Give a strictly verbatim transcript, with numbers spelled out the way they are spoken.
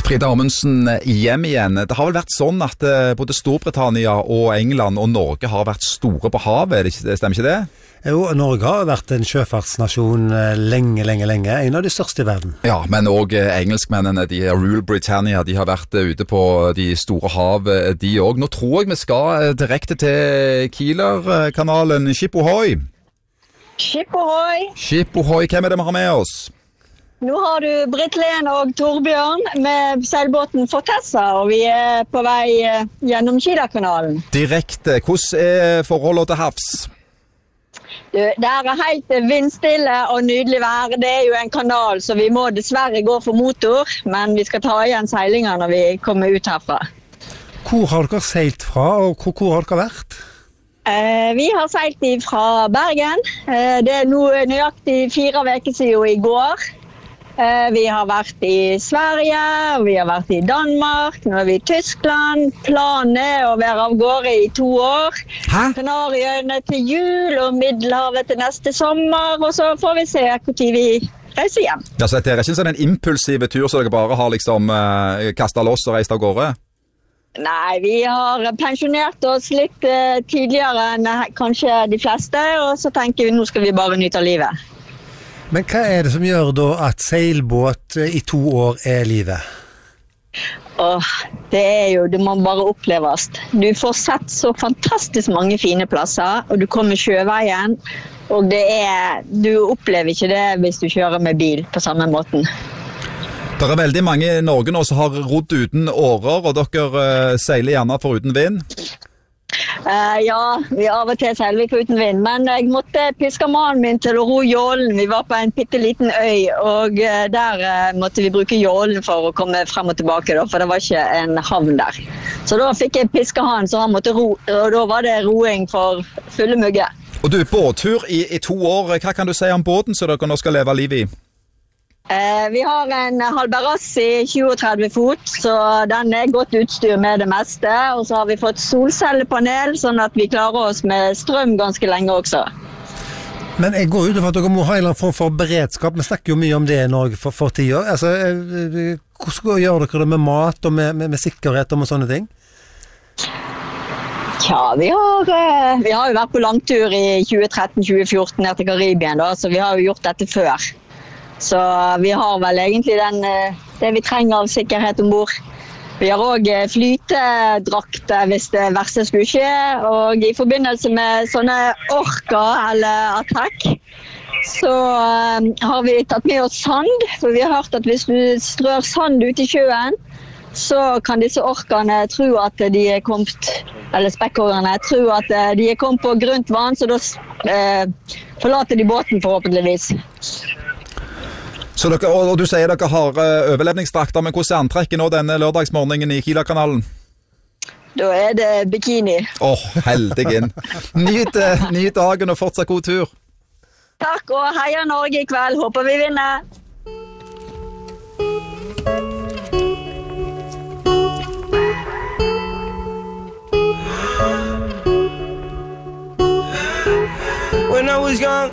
Frida Amundsen, hjem igjen. Det har vel vært sånn at både Storbritannia og England og Norge har vært store på havet, stemmer ikke det? Jo, Norge har vært en sjøfartsnasjon lenge, lenge, lenge. En av de største i verden. Ja, men også engelskmennene, de Royal Britannia, de har vært ute på de store hav, de også. Nå tror jeg vi skal direkte til Kielerkanalen. Ship Ahoy! Ship Ahoy! Ship Ahoy, hvem er det vi har med oss? Nå har du Britt-Len og Torbjørn med seilbåten Fortessa, og vi er på vei gjennom Kielerkanalen. Direkte. Hvordan er forholdet til havs? Du, det er helt vindstille og nydelig vær. Det er jo en kanal, så vi må dessverre gå for motor, men vi skal ta igjen seilinger når vi kommer ut herfra. Hvor har dere seilt fra, og hvor, hvor har dere vært? Eh, vi har seilt fra Bergen. Eh, det er nå nøyaktig fire uker siden i går. Eh, vi har vært i Sverige, vi har vært i Danmark, nå er vi i Tyskland. Planen er å være av gårde i to år. Hæ? Kanariøyene til jul og Middelhavet til neste sommer, og så får vi se hvor tid vi reiser hjem. Ja, så det er ikke sånn en impulsiv tur så dere bare har liksom uh, kastet loss og reist av gårde? Nei, vi har pensjonert oss litt uh, tidligere enn uh, kanskje de fleste, og så tenker vi nå skal vi bare nyte av livet. Men hva er det som gjør da at seilbåt i to år er livet? Åh, det er jo, det må bare oppleves. Du får sett så fantastisk mange fine plasser, og du kommer sjøveien, og det er, du opplever ikke det hvis du kjører med bil på samme måten. Det er veldig mange i Norge nå som har rodd uten årer, og dere uh, seiler gjerne for uten vind. Uh, ja, vi av og til seiler vi på uten vind, men jeg måtte piske mannen min til å ro jålen. Vi var på en pitteliten øy, og uh, der uh, måtte vi bruke jålen for å komme frem og tilbake, da, for det var ikke en havn der. Så da fikk jeg piske han, så han måtte ro, og da var det roing for fulle mugge. Og du, båttur i, i to år, hva kan du si om båten som dere nå skal leve liv i? Eh, vi har en Halberassi tjue fot, så den er godt utstyr med det meste. Og så har vi fått solcellepanel, sånn at vi klarer oss med strøm ganske lenge også. Men jeg går ut over at dere må ha en eller annen form for beredskap. Vi snakker jo mye om det i Norge for, for tida. Altså, hvordan gjør dere det med mat og med, med, med sikkerhet og med sånne ting? Ja, vi har, vi har jo vært på langtur i tjue tretten tjue fjorten ned til Karibien, da, så vi har jo gjort dette før. Så vi har vel egentlig den, det vi trenger av sikkerhet ombord. Vi har også flytedrakter hvis det verste skulle skje, og i forbindelse med sånne orka eller attack, så uh, har vi tatt med oss sand, for vi har hørt at hvis du strør sand ut i sjøen, så kan disse orkene tro at de er kommet, eller spekkhårene tro at de er kommet på grunt vann, så da uh, forlater de båten forhåpentligvis. Så dere, og, og du sier dere har uh, overlevningsdrakter, men hvordan er antrekket nå denne lørdagsmorgenen i Kielerkanalen? Da er det bikini. Åh, oh, heldig inn. Nyt, uh, nyt dagen og fortsatt god tur. Takk, og heia Norge i kveld. Håper vi vinner.